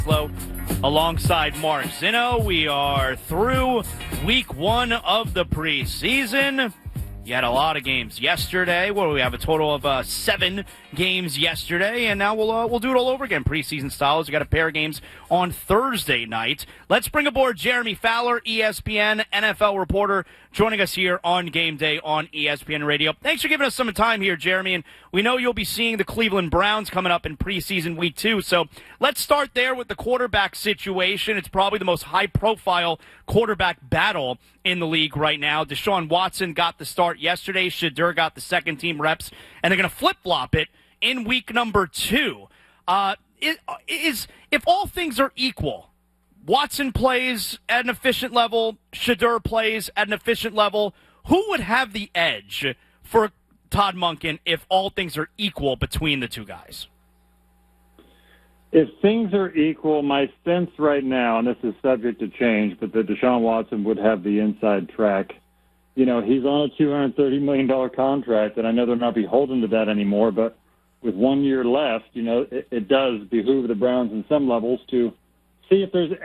Alongside Mark Zinno, we are through week one of the preseason. You had a lot of games yesterday. What do we have? A total of 7 games yesterday, and now we'll do it all over again, preseason style. We got a pair of games on Thursday night. Let's bring aboard Jeremy Fowler, ESPN NFL reporter, joining us here on Game Day on ESPN Radio. Thanks for giving us some time here, Jeremy. And we know you'll be seeing the Cleveland Browns coming up in preseason week 2. So let's start there with the quarterback situation. It's probably the most high-profile quarterback battle in the league right now. Deshaun Watson got the start yesterday. Shedeur got the second-team reps, and they're going to flip-flop it in week number 2. If all things are equal, Watson plays at an efficient level, Shedeur plays at an efficient level, who would have the edge for Todd Monken if all things are equal between the two guys? If things are equal, my sense right now, and this is subject to change, but that Deshaun Watson would have the inside track. You know, he's on a $230 million contract, and I know they're not beholden to that anymore, but with 1 year left, you know, it does behoove the Browns in some levels to see if there's